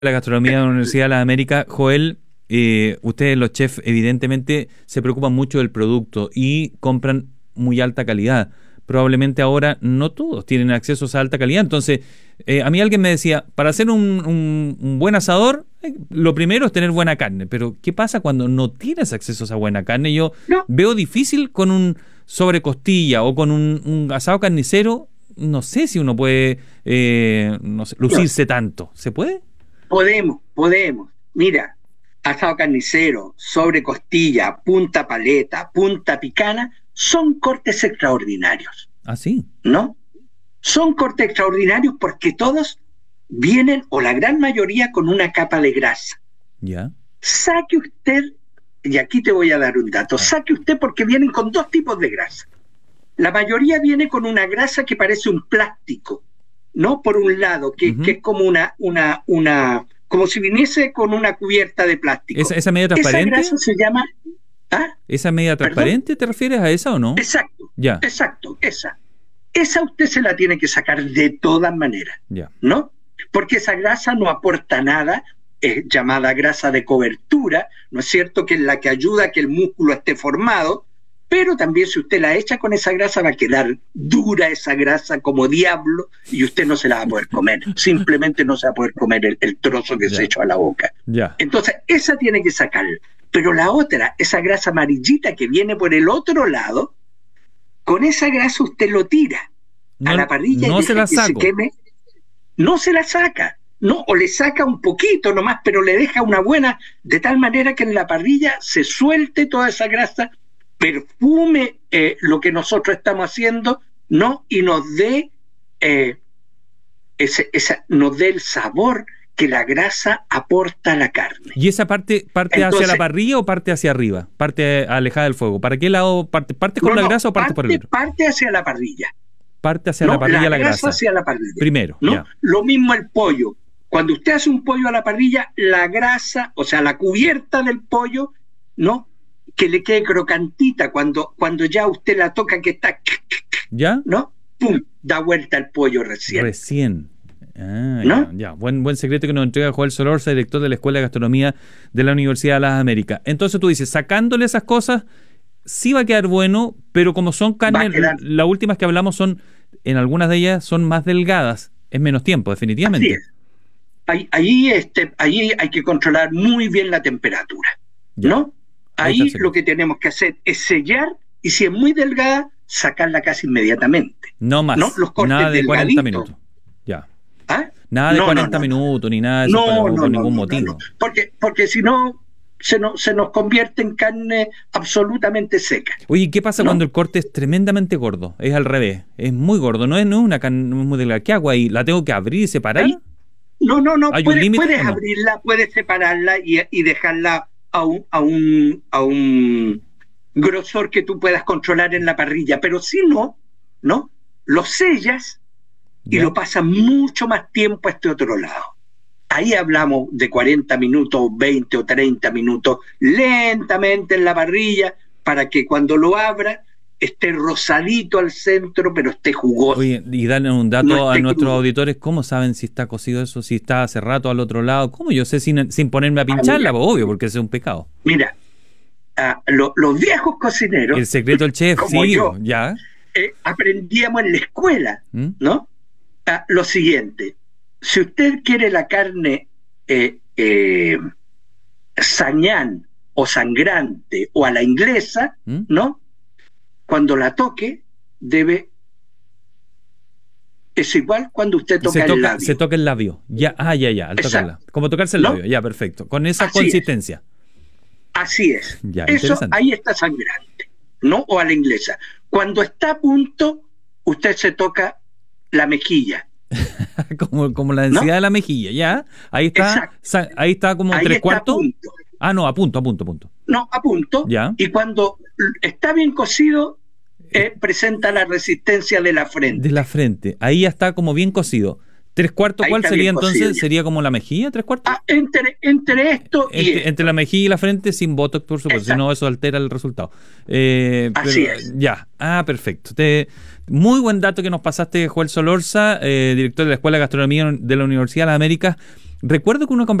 la gastronomía de la Universidad de las Américas. Joel, ustedes los chefs evidentemente se preocupan mucho del producto y compran muy alta calidad. Probablemente ahora no todos tienen acceso a esa alta calidad. Entonces, a mí alguien me decía, para hacer un buen asador, lo primero es tener buena carne. Pero, ¿qué pasa cuando no tienes acceso a esa buena carne? Yo veo difícil con un sobrecostilla o con un asado carnicero. No sé si uno puede no sé, lucirse tanto. ¿Se puede? Podemos. Mira, asado carnicero, sobrecostilla, punta paleta, punta picana, son cortes extraordinarios. ¿Ah, sí? ¿No? Son cortes extraordinarios porque todos vienen, o la gran mayoría, con una capa de grasa. Ya. Saque usted, y aquí te voy a dar un dato, saque usted porque vienen con dos tipos de grasa. La mayoría viene con una grasa que parece un plástico, ¿no? Por un lado, que es como como si viniese con una cubierta de plástico. ¿Esa media transparente? Esa grasa se llama... ¿Ah? ¿Esa media transparente? ¿Te refieres a esa o no? Exacto, ya. Exacto, esa. Esa usted se la tiene que sacar de todas maneras, ya. ¿no? Porque esa grasa no aporta nada, es llamada grasa de cobertura, ¿no es cierto? Que es la que ayuda a que el músculo esté formado, pero también si usted la echa con esa grasa va a quedar dura esa grasa como diablo y usted no se la va a poder comer, simplemente no se va a poder comer el trozo que se echó a la boca. Ya. Entonces, esa tiene que sacarla. Pero la otra, esa grasa amarillita que viene por el otro lado, con esa grasa usted lo tira a la parrilla y deja que se queme. No se la saca, no, o le saca un poquito nomás, pero le deja una buena, de tal manera que en la parrilla se suelte toda esa grasa, perfume lo que nosotros estamos haciendo, ¿no? Y nos dé nos dé el sabor que la grasa aporta a la carne. ¿Y esa parte entonces, hacia la parrilla o parte hacia arriba? ¿Parte alejada del fuego? ¿Para qué lado parte? ¿Parte con la grasa o parte por el otro? Parte hacia la parrilla. Parte hacia la parrilla la grasa. Hacia la parrilla. Primero. ¿No? Ya. Lo mismo el pollo. Cuando usted hace un pollo a la parrilla, la grasa, o sea, la cubierta del pollo, ¿no? Que le quede crocantita cuando ya usted la toca que está... ¿Ya? ¿No? ¡Pum! Da vuelta el pollo recién. Ah, ¿no? ya. Buen secreto que nos entrega Joel Solorza, director de la Escuela de Gastronomía de la Universidad de las Américas. Entonces tú dices, sacándole esas cosas, sí va a quedar bueno, pero como son carnes, las últimas que hablamos son, en algunas de ellas son más delgadas, es menos tiempo, definitivamente. Así es. Ahí hay que controlar muy bien la temperatura, ¿no? Ahí lo que tenemos que hacer es sellar, y si es muy delgada, sacarla casi inmediatamente. No más, ¿no? Los cortes nada de 40 delgaditos. minutos. Ya. ¿Ah? Nada de 40 minutos, ni nada de eso por ningún motivo. Porque si no, se nos convierte en carne absolutamente seca. Oye, ¿qué pasa cuando el corte es tremendamente gordo? Es al revés, es muy gordo, no es una carne muy delgada. ¿Qué hago ahí? ¿La tengo que abrir y separar? No, puedes no? abrirla, puedes separarla y dejarla a un grosor que tú puedas controlar en la parrilla, pero si no, lo sellas y lo pasas mucho más tiempo a este otro lado. Ahí hablamos de 40 minutos, 20 o 30 minutos, lentamente en la parrilla, para que cuando lo abra esté rosadito al centro, pero esté jugoso. Oye, y darle un dato a nuestros auditores, ¿cómo saben si está cocido eso, si está hace rato al otro lado? ¿Cómo yo sé sin ponerme a pincharla? Obvio, porque ese es un pecado. Mira, los viejos cocineros... El secreto del chef, como sí, yo, ya. Aprendíamos en la escuela, ¿no? Lo siguiente, si usted quiere la carne sañán o sangrante o a la inglesa, ¿no? Cuando la toque, es igual cuando usted toca el labio. Se toca el labio, ya, al tocarla. Como tocarse el labio, ya, perfecto. Con esa consistencia. Así es. Ya, eso ahí está sangrante, ¿no? O a la inglesa. Cuando está a punto, usted se toca la mejilla. como la densidad de la mejilla, ya. Ahí está. Ahí está como ahí 3/4. No, a punto. No, a punto. Ya. Y cuando está bien cocido, presenta la resistencia de la frente. De la frente. Ahí ya está como bien cocido. 3/4, ¿cuál sería entonces? Cocido. ¿Sería como la mejilla, 3/4? Entre esto y esto. Entre la mejilla y la frente, sin botox, por supuesto, si no eso altera el resultado. Así es. Ya, perfecto. Muy buen dato que nos pasaste, Joel Solorza, director de la Escuela de Gastronomía de la Universidad de las Américas. Recuerdo que una